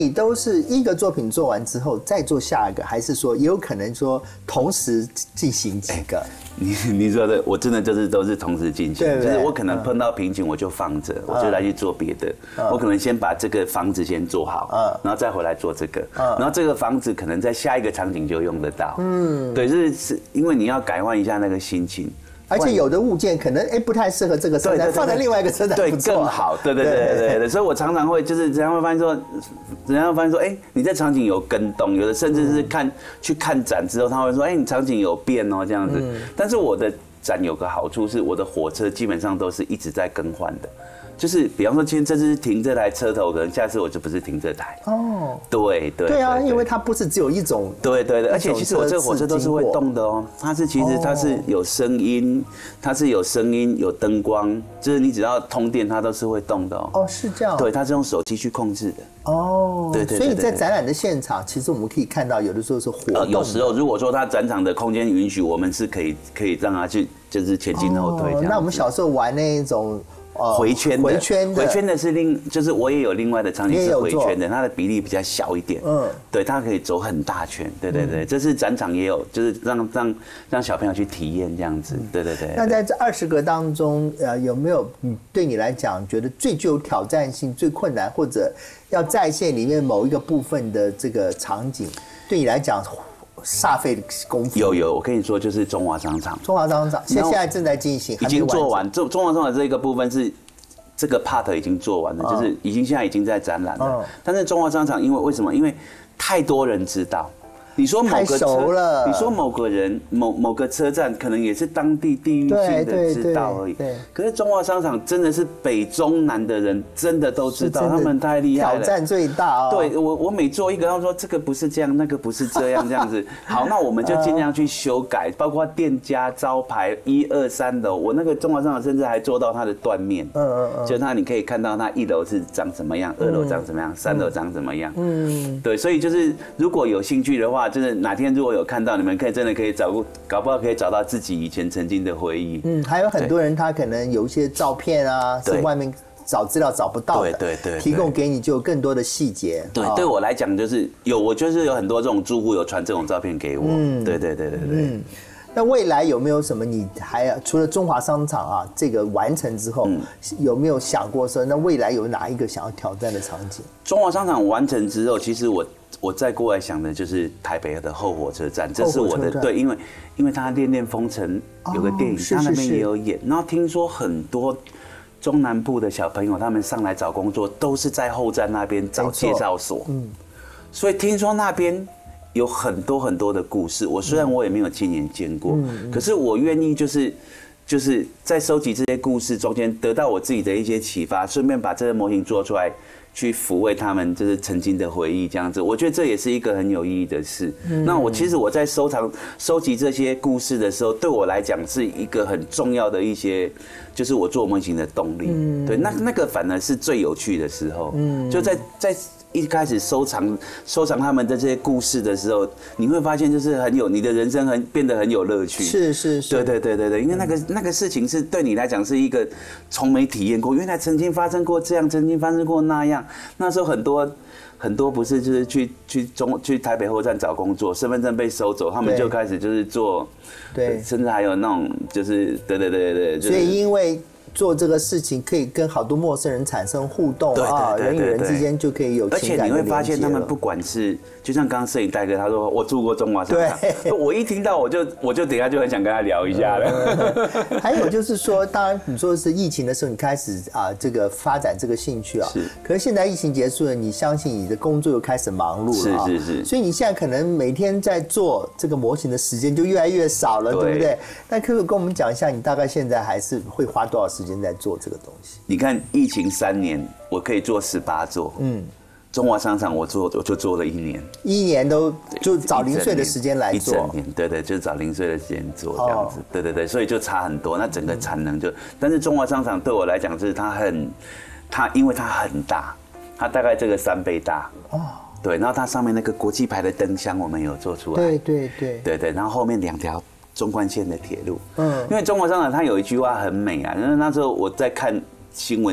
你都是一个作品做完之后再做下一个，还是说也有可能说同时进行几个？ 你说的，我真的就是都是同时进行， 对不对？ 就是我可能碰到瓶颈我就放着，我就来去做别的。我可能先把这个房子先做好，然后再回来做这个，然后这个房子可能在下一个场景就用得到。对，是因为你要改换一下那个心情。 而且有的物件可能不太适合这个车展，放在另外一个车展对更好。对，所以我常常会就是人家会发现说，你这场景有跟动，有的甚至是去看展之后，他会说，你场景有变哦这样子。但是我的展有个好处是，我的火车基本上都是一直在更换的。就是比方说，今天这次停这台车头，可能下次我就不是停这台。哦，对啊，因为它不是只有一种。 对，而且其实我这个火车都是会动的哦。它是有声音，它是有声音有灯光，就是你只要通电，它都是会动的哦。 哦，是这样。 对，它是用手机去控制的。 哦，对。所以在展览的现场，其实我们可以看到，有的时候是活动。 有时候如果说它展场的空间允许，我们是可以让它去就是前进后退。 那我们小时候玩那一种。 回圈的是就是我也有另外的场景是回圈的，它的比例比较小一点。对，它可以走很大圈。对，这是展场也有，就是让小朋友去体验这样子。对。 那在这20个当中，有没有对你来讲觉得最具有挑战性、最困难，或者要再现里面某一个部分的这个场景，对你来讲？煞费的功夫有，我跟你说，就是中华商场。 现在正在进行， 已经做完。中华商场这个部分是这个 part 已经做完了，就是现在已经在展览了。但是中华商场为什么？因为太多人知道。你说某个车，你说某个人某个车站，可能也是当地地域性的知道而已。可是中华商场真的是北中南的人真的都知道，他们太厉害了， 挑战最大。 对，我每做一个，他们说这个不是这样，那个不是这样，这样子。好，那我们就尽量去修改，包括店家招牌1、2、3楼，我那个中华商场甚至还做到它的断面。就你可以看到它1楼是长什么样，2楼长什么样，3楼长什么样。对，所以就是如果有兴趣的话。就是哪天如果有看到，你们真的可以搞不好可以找到自己以前曾经的回忆。 还有很多人他可能有一些照片啊，是外面找资料找不到的， 对， 提供给你就有更多的细节。 对我来讲就是我就是有很多这种住户有传这种照片给我。对。 那未来有没有什么你还除了中华商场这个完成之后，有没有想过说，那未来有哪一个想要挑战的场景？ 中华商场完成之后，其实我再过来想的就是台北的后火车站，这是我的对，因为他《恋恋风尘》有个电影，他那边也有演，然后听说很多中南部的小朋友他们上来找工作都是在后站那边找介绍所，所以听说那边有很多很多的故事。虽然我也没有亲眼见过，可是我愿意就是在收集这些故事中间得到我自己的一些启发，顺便把这个模型做出来。去抚慰他们就是曾经的回忆，这样子，我觉得这也是一个很有意义的事。那其实我在收集这些故事的时候，对我来讲是一个很重要的一些，就是我做模型的动力。对，那个反而是最有趣的时候。就在一开始收藏他们的这些故事的时候，你会发现就是你的人生变得很有乐趣。 是。 对，因为那个事情是对你来讲是一个从没体验过，原来曾经发生过这样，曾经发生过那样。那时候很多不是就是去台北后站找工作，身份证被收走，他们就开始就是做，对，甚至还有那种就是对， 所以因为做这个事情可以跟好多陌生人产生互动人与人之间就可以有情感的连接了。而且你会发现他们不管是就像刚刚摄影戴哥他说我住过中华商场，我一听到我就等一下就很想跟他聊一下了。 还有就是说，当然你说是疫情的时候你开始这个发展这个兴趣是，可是现在疫情结束了，你相信你的工作又开始忙碌了是，所以你现在可能每天在做这个模型的时间就越来越少了，对不对？那可不可以跟我们讲一下，你大概现在还是会花多少时间在做这个东西？ 你看疫情3年，我可以做18座，中华商场我就做了1年 ，1年都就找零碎的时间来做， 一整年，对，就是找零碎的时间做这样子，对，所以就差很多，那整个产能但是中华商场对我来讲就是因为它很大，它大概这个3倍大，对，然后它上面那个国际牌的灯箱我们有做出来，对，然后后面2条中冠线的铁路，因为中华商场它有一句话很美啊，因为那时候我在看新闻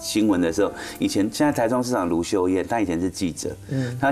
新闻的时候，现在台中市长卢秀燕，她以前是记者，她